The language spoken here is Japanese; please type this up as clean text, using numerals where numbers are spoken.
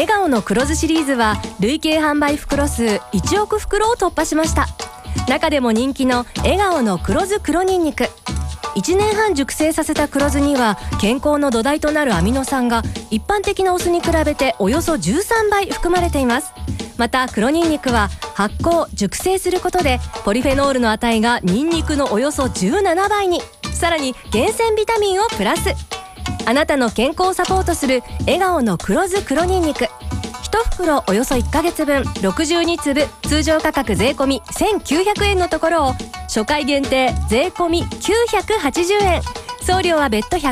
笑顔の黒酢シリーズは累計販売袋数1億袋を突破しました。中でも人気の笑顔の黒酢黒ニンニク、1年半熟成させた黒酢には健康の土台となるアミノ酸が一般的なお酢に比べておよそ13倍含まれています。また黒ニンニクは発酵熟成することでポリフェノールの値がニンニクのおよそ17倍に、さらに厳選ビタミンをプラス。あなたの健康をサポートする笑顔の黒酢黒ニンニク、1袋およそ1ヶ月分62粒、通常価格税込1900円のところを初回限定税込980円、送料は別途100